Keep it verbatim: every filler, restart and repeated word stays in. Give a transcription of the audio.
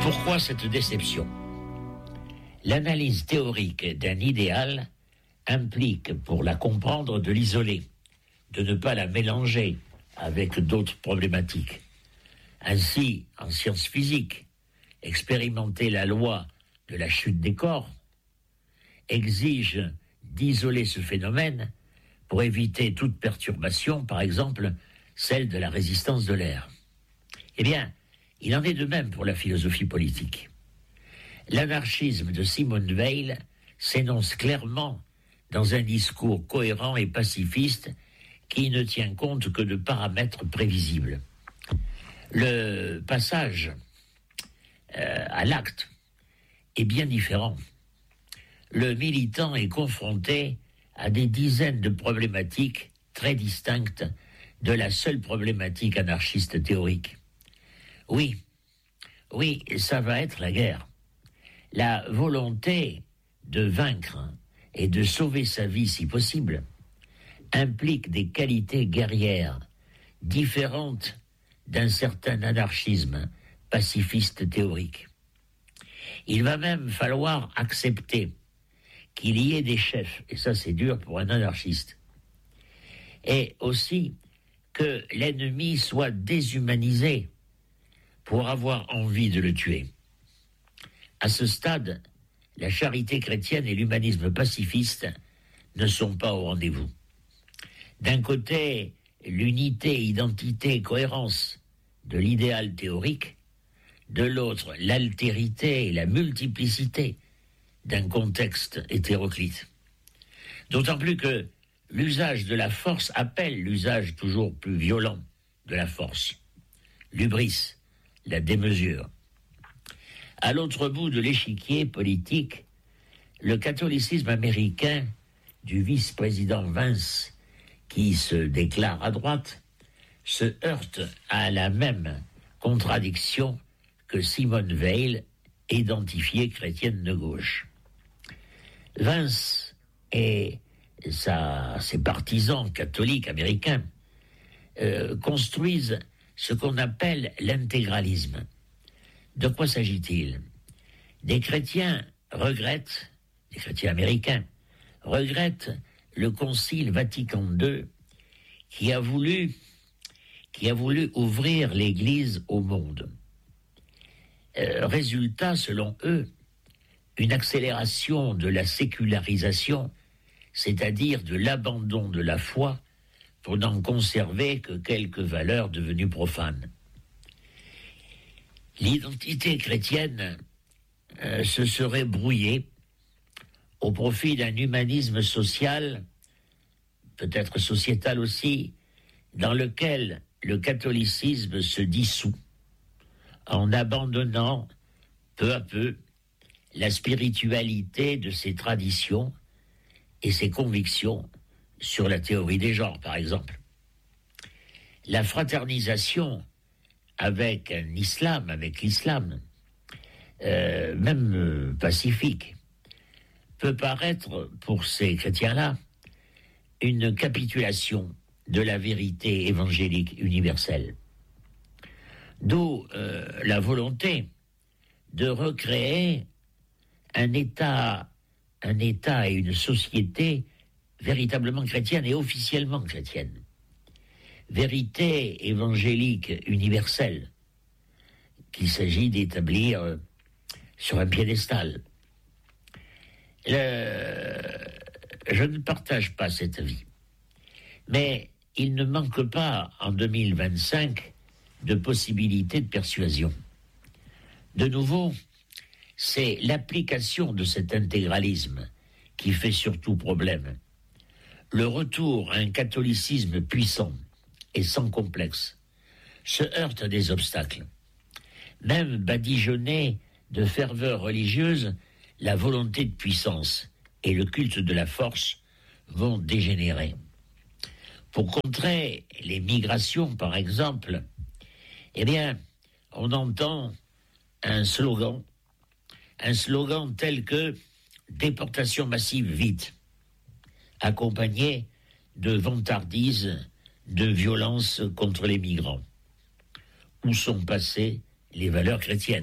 Pourquoi cette déception ? L'analyse théorique d'un idéal implique, pour la comprendre, de l'isoler, de ne pas la mélanger avec d'autres problématiques. Ainsi, en sciences physiques, expérimenter la loi de la chute des corps exige d'isoler ce phénomène pour éviter toute perturbation, par exemple celle de la résistance de l'air. Eh bien, il en est de même pour la philosophie politique. L'anarchisme de Simone Weil s'énonce clairement dans un discours cohérent et pacifiste qui ne tient compte que de paramètres prévisibles. Le passage euh, à l'acte est bien différent. Le militant est confronté à des dizaines de problématiques très distinctes de la seule problématique anarchiste théorique. Oui, oui, ça va être la guerre. La volonté de vaincre et de sauver sa vie si possible implique des qualités guerrières différentes d'un certain anarchisme pacifiste théorique. Il va même falloir accepter qu'il y ait des chefs, et ça c'est dur pour un anarchiste, et aussi que l'ennemi soit déshumanisé pour avoir envie de le tuer. À ce stade, la charité chrétienne et l'humanisme pacifiste ne sont pas au rendez-vous. D'un côté, l'unité, identité, cohérence de l'idéal théorique, de l'autre, l'altérité et la multiplicité d'un contexte hétéroclite. D'autant plus que l'usage de la force appelle l'usage toujours plus violent de la force. L'hubris, la démesure. À l'autre bout de l'échiquier politique, le catholicisme américain du vice-président Vance, qui se déclare à droite, se heurte à la même contradiction que Simone Weil, identifiée chrétienne de gauche. Vance et sa, ses partisans catholiques américains euh, construisent ce qu'on appelle l'intégralisme. De quoi s'agit-il ? Des chrétiens regrettent, des chrétiens américains, regrettent le Concile Vatican deux qui a voulu, qui a voulu ouvrir l'Église au monde. Euh, résultat, selon eux, une accélération de la sécularisation, c'est-à-dire de l'abandon de la foi pour n'en conserver que quelques valeurs devenues profanes. L'identité chrétienne euh, se serait brouillée au profit d'un humanisme social, peut-être sociétal aussi, dans lequel le catholicisme se dissout en abandonnant peu à peu la spiritualité de ses traditions et ses convictions sur la théorie des genres, par exemple. La fraternisation avec un islam, avec l'islam, euh, même euh, pacifique, peut paraître, pour ces chrétiens-là, une capitulation de la vérité évangélique universelle. D'où euh, la volonté de recréer un État, un État et une société véritablement chrétienne et officiellement chrétienne. Vérité évangélique universelle qu'il s'agit d'établir euh, sur un piédestal. Le... Je ne partage pas cet avis. Mais il ne manque pas, en deux mille vingt-cinq, de possibilités de persuasion. De nouveau, c'est l'application de cet intégralisme qui fait surtout problème. Le retour à un catholicisme puissant et sans complexe se heurte à des obstacles. Même badigeonné de ferveur religieuse, la volonté de puissance et le culte de la force vont dégénérer. Pour contrer les migrations, par exemple, eh bien, on entend un slogan, un slogan tel que « déportation massive vite », accompagné de vantardises, de violences contre les migrants. Où sont passées les valeurs chrétiennes ?